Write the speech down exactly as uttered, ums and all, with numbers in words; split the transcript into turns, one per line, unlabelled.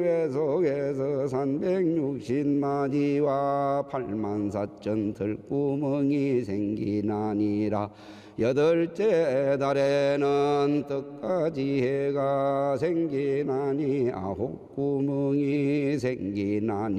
속에서 삼백육십마디와 팔만사천 들구멍이 생기나니라. 여덟째 달에는 떡가지 해가 생기나니 아홉 구멍이 생기나니